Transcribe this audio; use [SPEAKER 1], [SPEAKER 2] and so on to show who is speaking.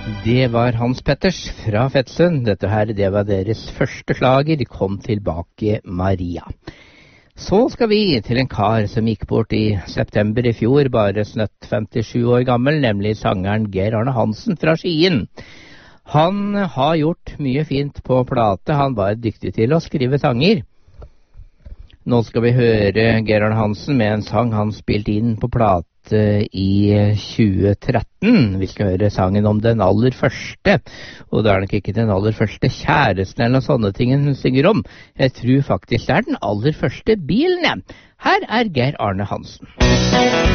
[SPEAKER 1] Det var Hans Petters fra Fettsund. Dette her, det var deres første slager. De kom tilbake, Maria. Så skal vi til en kar som gikk bort i september i fjor, bare snøtt 57 år gammel, nemlig sangeren Geir Arne Hansen fra Skien. Han har gjort mye fint på plate. Han var dyktig til å skrive sanger. Nå skal vi høre Geir Arne Hansen med en sang han spilte inn på plate i 2013. Vi skal høre sangen om den aller første, og det er nok ikke den aller første kjæresten eller noen sånne ting hun synger om. Jeg tror faktisk det er den aller første bilen. Her er Geir Arne Hansen.